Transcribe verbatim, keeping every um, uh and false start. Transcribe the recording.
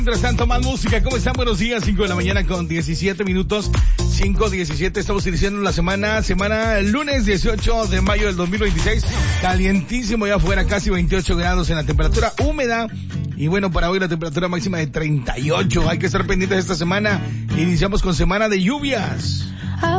Mientras tanto, más música. ¿Cómo están? Buenos días, cinco de la mañana con diecisiete minutos, cinco diecisiete. Estamos iniciando la semana, semana lunes dieciocho de mayo del dos mil veintiséis. Calientísimo ya afuera, casi veintiocho grados en la temperatura húmeda. Y bueno, para hoy la temperatura máxima de treinta y ocho. Hay que estar pendientes de esta semana. Iniciamos con semana de lluvias.